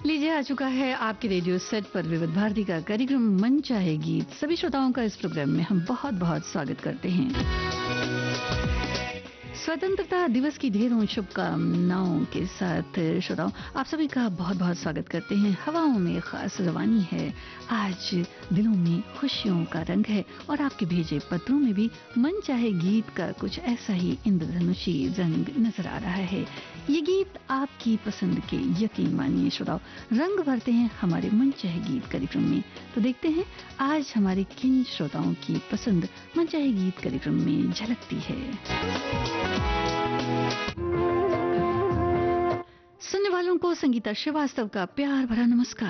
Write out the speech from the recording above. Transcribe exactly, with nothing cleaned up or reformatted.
लीजिए आ चुका है आपके रेडियो सेट पर विविध भारती का कार्यक्रम मन चाहे गीत। सभी श्रोताओं का इस प्रोग्राम में हम बहुत बहुत स्वागत करते हैं। स्वतंत्रता दिवस की ढेरों शुभकामनाओं के साथ श्रोताओं आप सभी का बहुत बहुत स्वागत करते हैं। हवाओं में खास रवानी है, आज दिलों में खुशियों का रंग है और आपके भेजे पत्रों में भी मन चाहे गीत का कुछ ऐसा ही इंद्रधनुषी रंग नजर आ रहा है। ये गीत आपकी पसंद के यकीन मानिए श्रोताओं रंग भरते हैं हमारे मन चाहे गीत कार्यक्रम में। तो देखते हैं आज हमारे किन श्रोताओं की पसंद मन चाहे गीत कार्यक्रम में झलकती है। सुनने वालों को संगीता श्रीवास्तव का प्यार भरा नमस्कार।